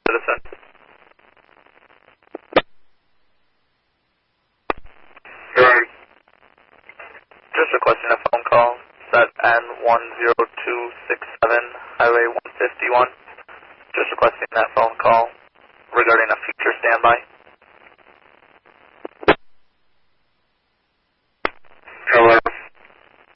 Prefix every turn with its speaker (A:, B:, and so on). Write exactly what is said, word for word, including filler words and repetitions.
A: Citizen.
B: Right.
A: Just requesting a phone call, set N one zero two six seven, Highway one fifty-one. Just requesting that phone call regarding a future standby.